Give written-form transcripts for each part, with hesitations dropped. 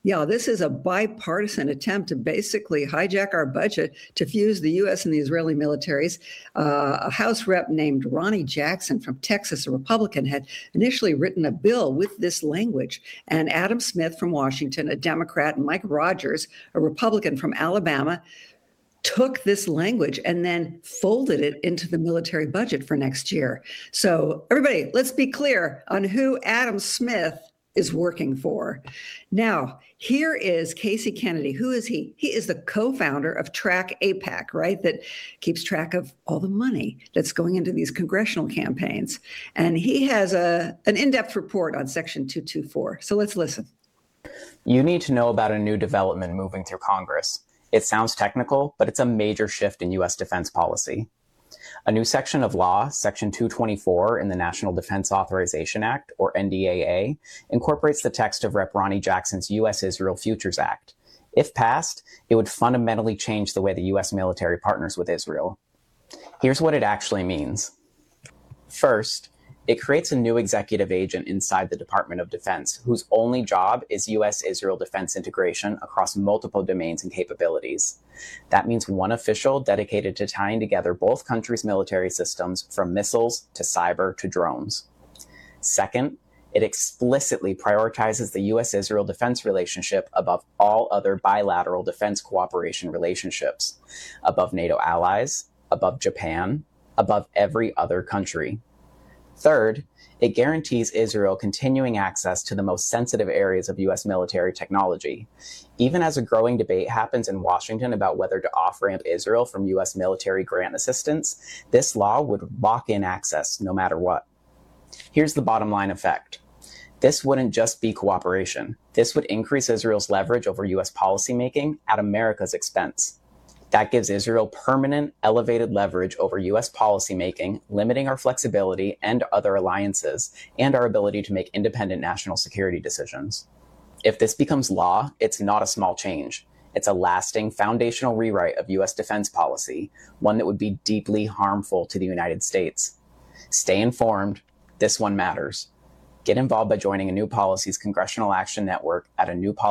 Yeah, this is a bipartisan attempt to basically hijack our budget to fuse the U.S. and the Israeli militaries. A House rep named Ronnie Jackson from Texas, a Republican, had initially written a bill with this language. And Adam Smith from Washington, a Democrat, and Mike Rogers, a Republican from Alabama, took this language and then folded it into the military budget for next year. So everybody, let's be clear on who Adam Smith is working for. Now, here is Casey Kennedy. Who is he? He is the co-founder of Track AIPAC, right? That keeps track of all the money that's going into these congressional campaigns. And he has an in-depth report on Section 224. So let's listen. You need to know about a new development moving through Congress. It sounds technical, but it's a major shift in U.S. defense policy. A new section of law, Section 224 in the National Defense Authorization Act, or NDAA, incorporates the text of Rep. Ronnie Jackson's U.S.-Israel Futures Act. If passed, it would fundamentally change the way the U.S. military partners with Israel. Here's what it actually means. First, it creates a new executive agent inside the Department of Defense whose only job is U.S.-Israel defense integration across multiple domains and capabilities. That means one official dedicated to tying together both countries' military systems from missiles to cyber to drones. Second, it explicitly prioritizes the U.S.-Israel defense relationship above all other bilateral defense cooperation relationships, above NATO allies, above Japan, above every other country. Third, it guarantees Israel continuing access to the most sensitive areas of U.S. military technology. Even as a growing debate happens in Washington about whether to off-ramp Israel from U.S. military grant assistance, this law would lock in access no matter what. Here's the bottom line effect. This wouldn't just be cooperation. This would increase Israel's leverage over U.S. policymaking at America's expense. That gives Israel permanent, elevated leverage over U.S. policymaking, limiting our flexibility and other alliances, and our ability to make independent national security decisions. If this becomes law, it's not a small change. It's a lasting, foundational rewrite of U.S. defense policy, one that would be deeply harmful to the United States. Stay informed. This one matters. Get involved by joining A New Policy's Congressional Action Network at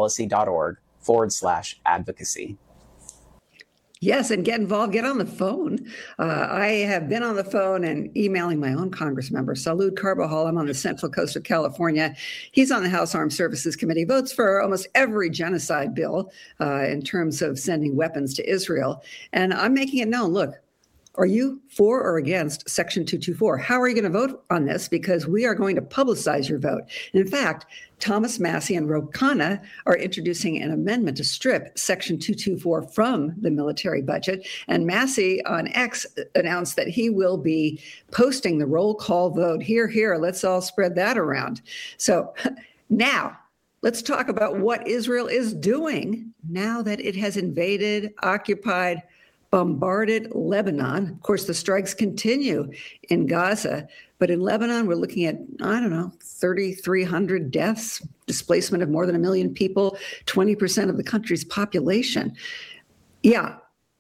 anewpolicy.org/advocacy. Yes, and get involved, get on the phone. I have been on the phone and emailing my own Congress member, Salud Carbajal. I'm on the Central Coast of California. He's on the House Armed Services Committee, votes for almost every genocide bill in terms of sending weapons to Israel. And I'm making it known, look, are you for or against Section 224? How are you going to vote on this? Because we are going to publicize your vote. And in fact, Thomas Massie and Ro Khanna are introducing an amendment to strip Section 224 from the military budget. And Massie on X announced that he will be posting the roll call vote. Here, let's all spread that around. So now let's talk about what Israel is doing now that it has invaded, occupied, bombarded Lebanon. Of course, the strikes continue in Gaza, but in Lebanon, we're looking at, 3,300 deaths, displacement of more than 1 million people, 20% of the country's population. Yeah.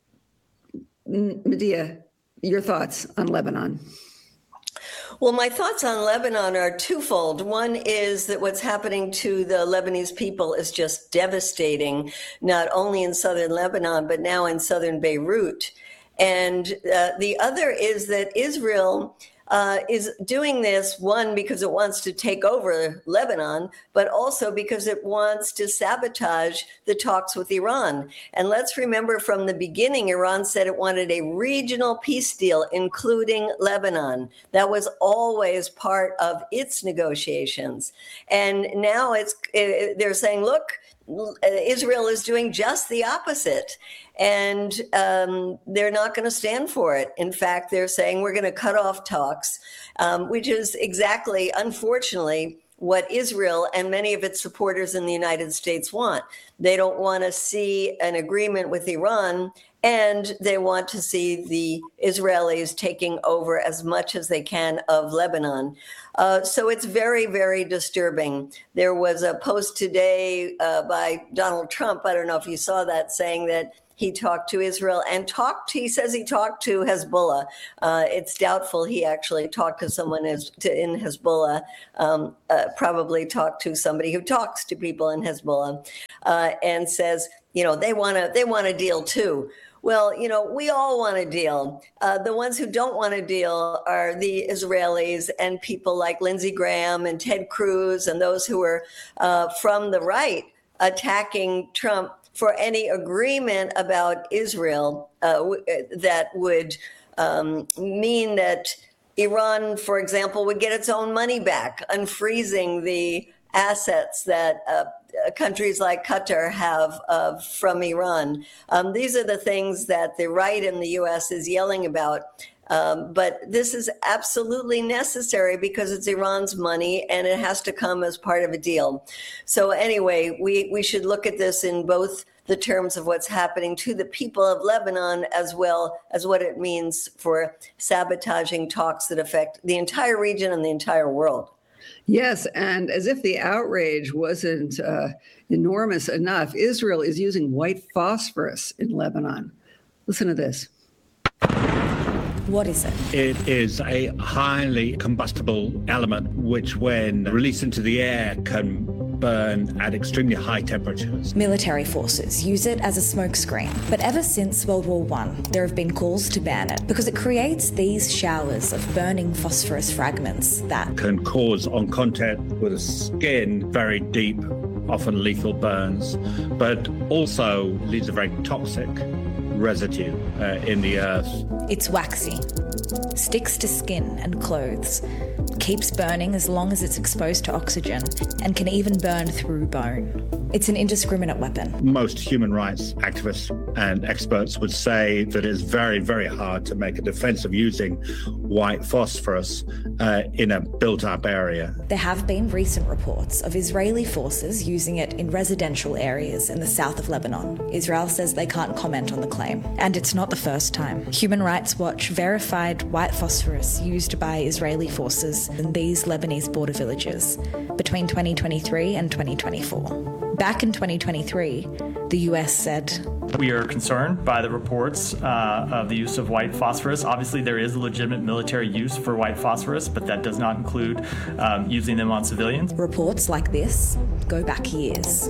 Medea, your thoughts on Lebanon? Well, my thoughts on Lebanon are twofold. One is that what's happening to the Lebanese people is just devastating, not only in southern Lebanon, but now in southern Beirut. And the other is that Israel is doing this, one, because it wants to take over Lebanon, but also because it wants to sabotage the talks with Iran. And let's remember from the beginning, Iran said it wanted a regional peace deal, including Lebanon. That was always part of its negotiations. And now they're saying, look, Israel is doing just the opposite. And they're not going to stand for it. In fact, they're saying we're going to cut off talks, which is exactly, unfortunately, what Israel and many of its supporters in the United States want. They don't want to see an agreement with Iran, and they want to see the Israelis taking over as much as they can of Lebanon. So it's very, very disturbing. There was a post today by Donald Trump, I don't know if you saw that, saying that he talked to Israel and he says he talked to Hezbollah. It's doubtful he actually talked to someone in Hezbollah, probably talked to somebody who talks to people in Hezbollah. and says, they want a deal too. Well, we all want a deal. The ones who don't want a deal are the Israelis and people like Lindsey Graham and Ted Cruz and those who are from the right attacking Trump for any agreement about Israel that would mean that Iran, for example, would get its own money back, unfreezing the assets that countries like Qatar have from Iran. These are the things that the right in the U.S. is yelling about. But this is absolutely necessary because it's Iran's money and it has to come as part of a deal. So anyway, we should look at this in both the terms of what's happening to the people of Lebanon, as well as what it means for sabotaging talks that affect the entire region and the entire world. Yes, and as if the outrage wasn't enormous enough, Israel is using white phosphorus in Lebanon. Listen to this. What is it? It is a highly combustible element which, when released into the air, can burn at extremely high temperatures. Military forces use it as a smokescreen. But ever since World War I, there have been calls to ban it because it creates these showers of burning phosphorus fragments that can cause, on contact with the skin, very deep, often lethal burns, but also leaves a very toxic residue in the earth. It's waxy, sticks to skin and clothes, keeps burning as long as it's exposed to oxygen, and can even burn through bone. It's an indiscriminate weapon. Most human rights activists and experts would say that it's very, very hard to make a defense of using white phosphorus in a built-up area. There have been recent reports of Israeli forces using it in residential areas in the south of Lebanon. Israel says they can't comment on the claim. And it's not the first time. Human Rights Watch verified white phosphorus used by Israeli forces in these Lebanese border villages between 2023 and 2024. Back in 2023, the US said, "We are concerned by the reports of the use of white phosphorus. Obviously, there is a legitimate military use for white phosphorus, but that does not include using them on civilians." Reports like this go back years.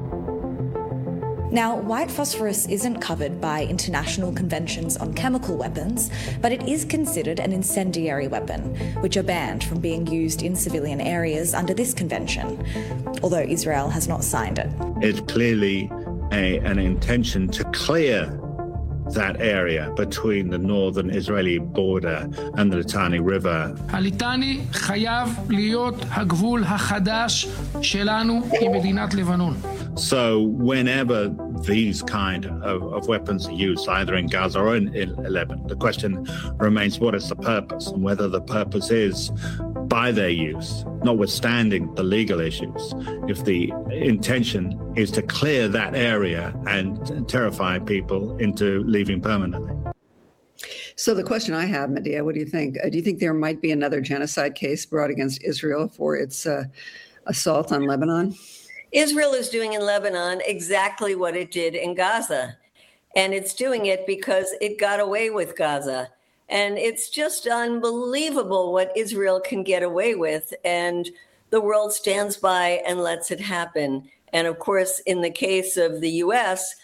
Now, white phosphorus isn't covered by international conventions on chemical weapons, but it is considered an incendiary weapon, which are banned from being used in civilian areas under this convention, although Israel has not signed it. It's clearly an intention to clear that area between the northern Israeli border and the Litani River. הליטני חייב להיות הגבול החדש שלנו עם מדינת לבנון. So whenever these kind of weapons are used, either in Gaza or in Lebanon, the question remains, what is the purpose, and whether the purpose is by their use, notwithstanding the legal issues, if the intention is to clear that area and terrify people into leaving permanently. So the question I have, Medea, what do you think? Do you think there might be another genocide case brought against Israel for its assault on Lebanon? Israel is doing in Lebanon exactly what it did in Gaza. And it's doing it because it got away with Gaza. And it's just unbelievable what Israel can get away with. And the world stands by and lets it happen. And of course, in the case of the U.S.,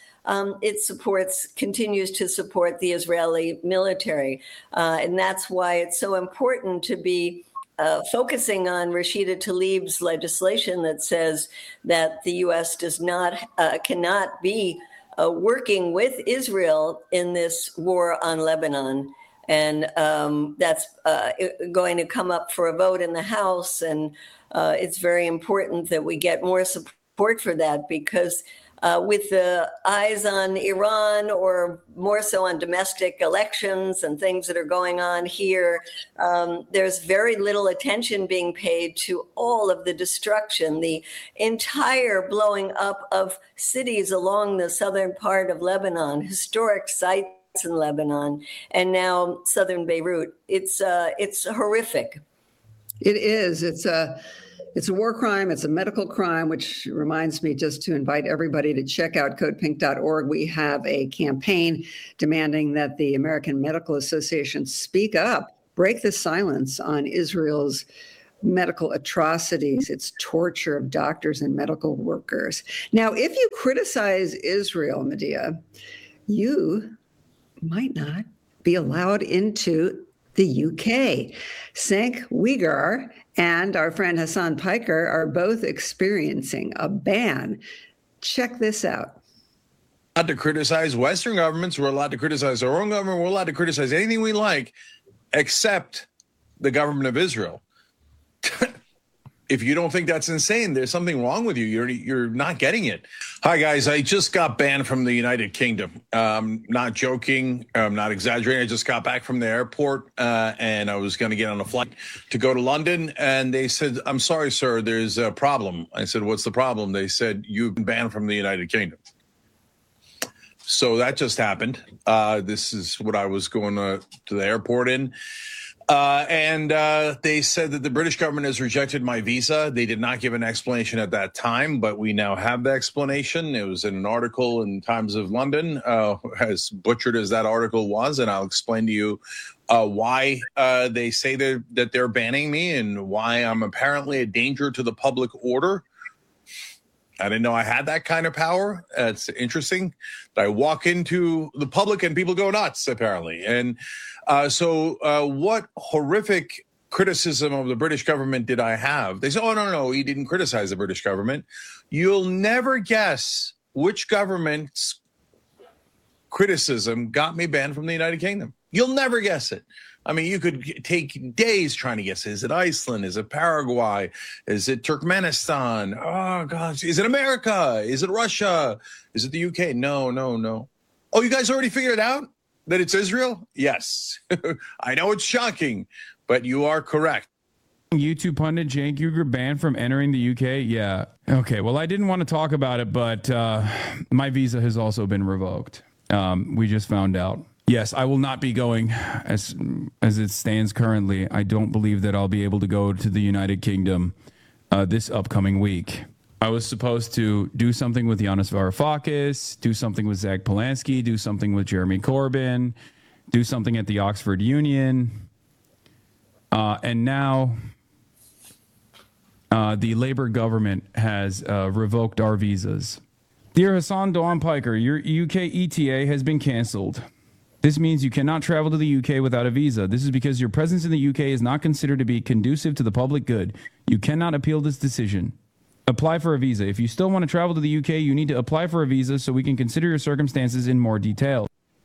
it continues to support the Israeli military. And that's why it's so important to be focusing on Rashida Tlaib's legislation that says that the U.S. cannot be working with Israel in this war on Lebanon. And that's going to come up for a vote in the House. And it's very important that we get more support for that, because with the eyes on Iran, or more so on domestic elections and things that are going on here, there's very little attention being paid to all of the destruction, the entire blowing up of cities along the southern part of Lebanon, historic sites in Lebanon, and now southern Beirut. It's horrific. It is. It's a war crime. It's a medical crime, which reminds me just to invite everybody to check out codepink.org. We have a campaign demanding that the American Medical Association speak up, break the silence on Israel's medical atrocities. It's torture of doctors and medical workers. Now, if you criticize Israel, Medea, you might not be allowed into the UK. Cenk Uygur and our friend Hassan Piker are both experiencing a ban. Check this out. Allowed to criticize Western governments. We're allowed to criticize our own government. We're allowed to criticize anything we like, except the government of Israel. If you don't think that's insane, there's something wrong with you. You're not getting it. Hi, guys. I just got banned from the United Kingdom. Not joking. I'm not exaggerating. I just got back from the airport and I was going to get on a flight to go to London. And they said, "I'm sorry, sir, there's a problem." I said, "What's the problem?" They said, "You've been banned from the United Kingdom." So that just happened. This is what I was going to the airport in. And they said that the British government has rejected my visa. They did not give an explanation at that time, but we now have the explanation. It was in an article in Times of London, as butchered as that article was, and I'll explain to you why they say that they're banning me and why I'm apparently a danger to the public order. I didn't know I had that kind of power. It's interesting. I walk into the public and people go nuts, apparently. And so what horrific criticism of the British government did I have? They said, "Oh, no, he didn't criticize the British government." You'll never guess which government's criticism got me banned from the United Kingdom. You'll never guess it. I mean, you could take days trying to guess. Is it Iceland? Is it Paraguay? Is it Turkmenistan? Oh, gosh. Is it America? Is it Russia? Is it the UK? No. Oh, you guys already figured it out? That it's Israel? Yes. I know it's shocking, but you are correct. YouTube pundit Cenk Uygur banned from entering the UK? Yeah. Okay, well, I didn't want to talk about it, but my visa has also been revoked. We just found out. Yes, I will not be going as it stands currently. I don't believe that I'll be able to go to the United Kingdom this upcoming week. I was supposed to do something with Yanis Varoufakis, do something with Zach Polanski, do something with Jeremy Corbyn, do something at the Oxford Union. And now the Labour government has revoked our visas. Dear Hassan Dawn Piker, your UK ETA has been canceled. This means you cannot travel to the UK without a visa. This is because your presence in the UK is not considered to be conducive to the public good. You cannot appeal this decision. Apply for a visa. If you still want to travel to the UK, you need to apply for a visa so we can consider your circumstances in more detail.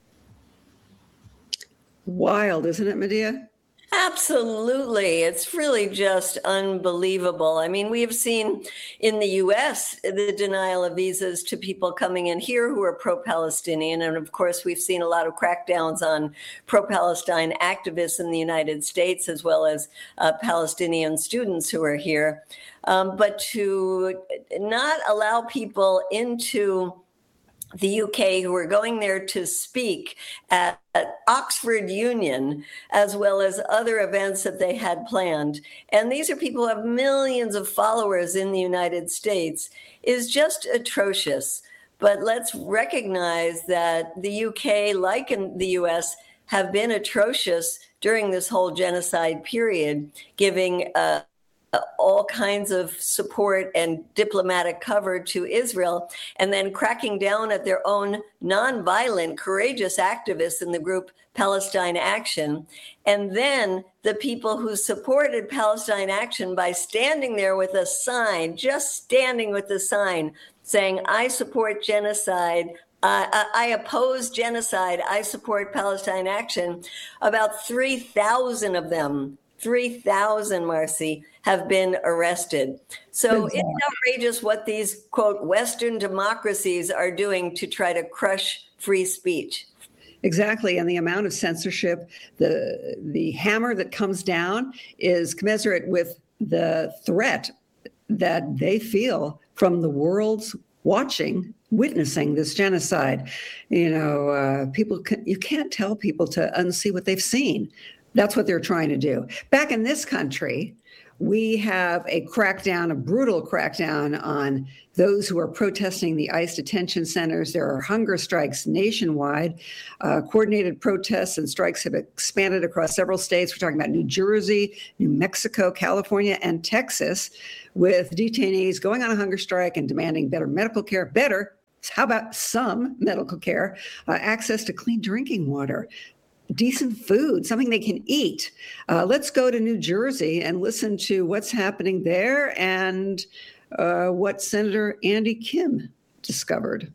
Wild, isn't it, Medea? Absolutely. It's really just unbelievable. I mean, we have seen in the U.S. the denial of visas to people coming in here who are pro-Palestinian. And of course, we've seen a lot of crackdowns on pro-Palestine activists in the United States, as well as Palestinian students who are here. But to not allow people into the UK who are going there to speak at Oxford Union, as well as other events that they had planned. And these are people who have millions of followers in the United States, is just atrocious. But let's recognize that the UK, like in the US, have been atrocious during this whole genocide period, giving all kinds of support and diplomatic cover to Israel, and then cracking down at their own nonviolent, courageous activists in the group Palestine Action. And then the people who supported Palestine Action by standing there with a sign, just standing with a sign saying, "I support genocide. I oppose genocide. I support Palestine Action." About 3,000 of them, 3,000, Marcy, have been arrested. So it's outrageous what these, quote, Western democracies are doing to try to crush free speech. Exactly. And the amount of censorship, the hammer that comes down is commensurate with the threat that they feel from the world's witnessing this genocide. You know, you can't tell people to unsee what they've seen. That's what they're trying to do. Back in this country, We have a crackdown, a brutal crackdown on those who are protesting the ICE detention centers. There are hunger strikes nationwide. Coordinated protests and strikes have expanded across several states. We're talking about New Jersey, New Mexico, California, and Texas, with detainees going on a hunger strike and demanding better medical care. How about some medical care, access to clean drinking water, decent food, something they can eat. Let's go to New Jersey and listen to what's happening there and what Senator Andy Kim discovered.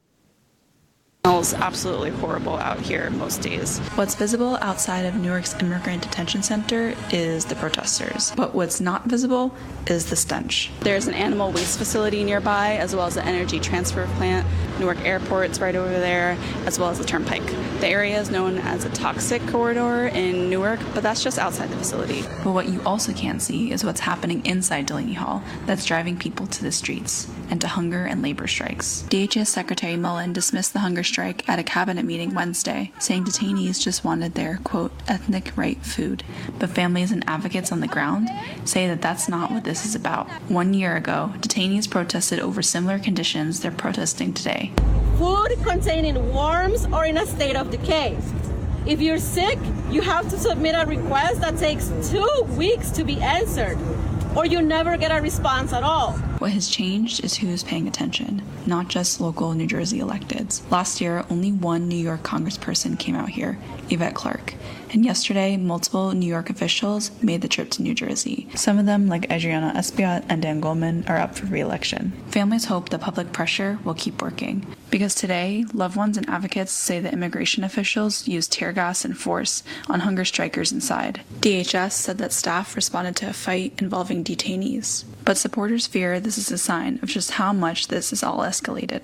It smells absolutely horrible out here most days. What's visible outside of Newark's Immigrant Detention Center is the protesters, but what's not visible is the stench. There's an animal waste facility nearby, as well as an energy transfer plant. Newark Airport's right over there, as well as the Turnpike. The area is known as a toxic corridor in Newark, but that's just outside the facility. But what you also can't see is what's happening inside Delaney Hall that's driving people to the streets and to hunger and labor strikes. DHS Secretary Mullen dismissed the hunger strike at a cabinet meeting Wednesday, saying detainees just wanted their, quote, ethnic right food. But families and advocates on the ground say that that's not what this is about. 1 year ago, detainees protested over similar conditions they're protesting today. Food containing worms or in a state of decay. If you're sick, you have to submit a request that takes 2 weeks to be answered, or you never get a response at all. What has changed is who's paying attention, not just local New Jersey electeds. Last year, only one New York congressperson came out here, Yvette Clarke. And yesterday, multiple New York officials made the trip to New Jersey. Some of them, like Adriana Espiat and Dan Goldman, are up for re-election. Families hope the public pressure will keep working. Because today, loved ones and advocates say that immigration officials used tear gas and force on hunger strikers inside. DHS said that staff responded to a fight involving detainees. But supporters fear this is a sign of just how much this is all escalated.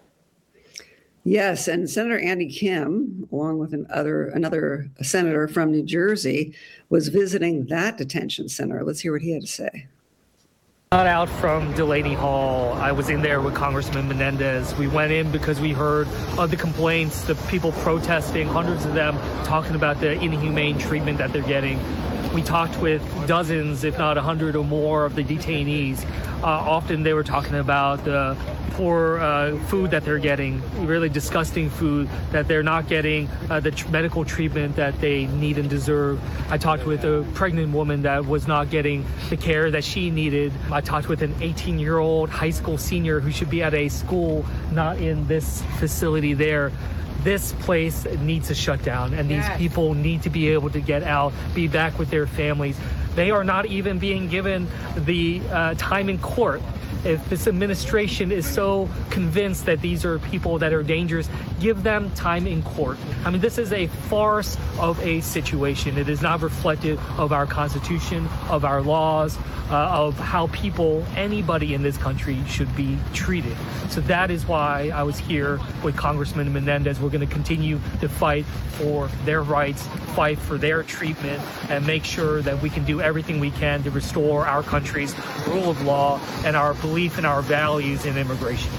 Yes, and Senator Andy Kim, along with another senator from New Jersey, was visiting that detention center. Let's hear what he had to say. Got out from Delaney Hall. I was in there with Congressman Menendez. We went in because we heard of the complaints, the people protesting, hundreds of them talking about the inhumane treatment that they're getting. We talked with dozens, if not 100 or more of the detainees. Often they were talking about the poor food that they're getting, really disgusting food, that they're not getting the medical treatment that they need and deserve. I talked with a pregnant woman that was not getting the care that she needed. I talked with an 18-year-old high school senior who should be at a school, not in this facility there. This place needs to shut down, and these people need to be able to get out, be back with their families. They are not even being given the time in court. If this administration is so convinced that these are people that are dangerous, give them time in court. I mean, this is a farce of a situation. It is not reflective of our Constitution, of our laws, of how people, anybody in this country should be treated. So that is why I was here with Congressman Menendez. We're going to continue to fight for their rights, fight for their treatment, and make sure that we can do everything we can to restore our country's rule of law and our belief in our values in immigration.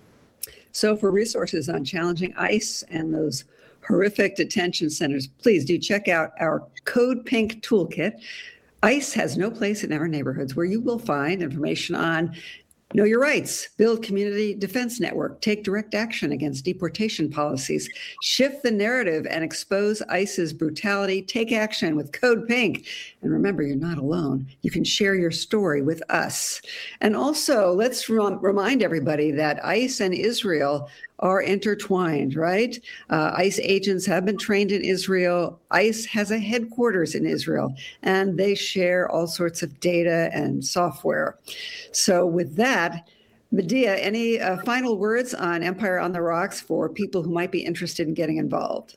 So for resources on challenging ICE and those horrific detention centers, please do check out our Code Pink toolkit. ICE has no place in our neighborhoods, where you will find information on know your rights, build community defense network, take direct action against deportation policies, shift the narrative and expose ICE's brutality, take action with Code Pink. And remember, you're not alone. You can share your story with us. And also, let's remind everybody that ICE and Israel are intertwined, right? ICE agents have been trained in Israel. ICE has a headquarters in Israel, and they share all sorts of data and software. So with that, Medea, any final words on Empire on the Rocks for people who might be interested in getting involved?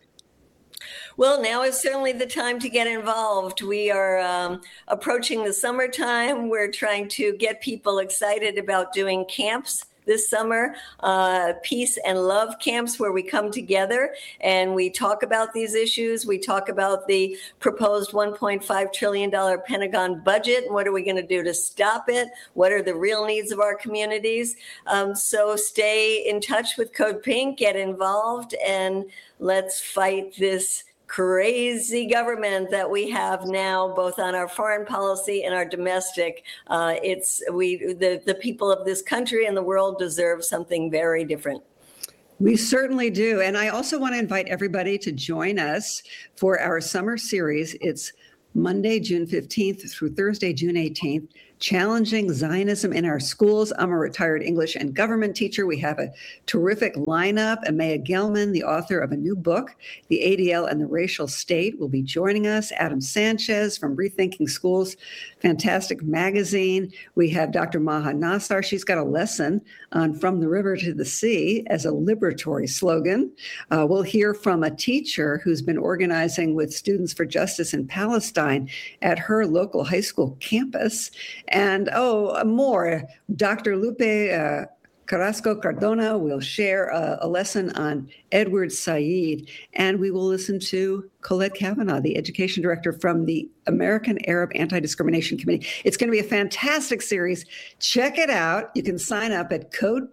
Well, now is certainly the time to get involved. We are approaching the summertime. We're trying to get people excited about doing camps this summer, peace and love camps, where we come together and we talk about these issues. We talk about the proposed $1.5 trillion Pentagon budget and what are we going to do to stop it? What are the real needs of our communities? So stay in touch with Code Pink, get involved, and let's fight this crazy government that we have now, both on our foreign policy and our domestic. The people of this country and the world deserve something very different. We certainly do. And I also want to invite everybody to join us for our summer series. It's Monday, June 15th through Thursday, June 18th. Challenging Zionism in Our Schools. I'm a retired English and government teacher. We have a terrific lineup. Amaya Gelman, the author of a new book, The ADL and the Racial State, will be joining us. Adam Sanchez from Rethinking Schools, fantastic magazine. We have Dr. Maha Nassar. She's got a lesson on From the River to the Sea as a liberatory slogan. We'll hear from a teacher who's been organizing with Students for Justice in Palestine at her local high school campus. And more. Dr. Lupe Carrasco Cardona will share a lesson on Edward Said, and we will listen to Colette Kavanaugh, the education director from the American Arab Anti-Discrimination Committee. It's going to be a fantastic series. Check it out. You can sign up at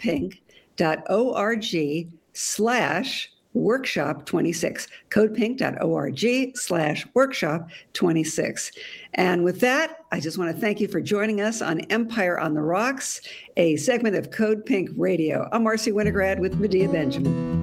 codepink.org/workshop 26, codepink.org/workshop 26. And with that, I just want to thank you for joining us on Empire on the Rocks, a segment of Code Pink Radio. I'm Marcy Winograd with Medea Benjamin.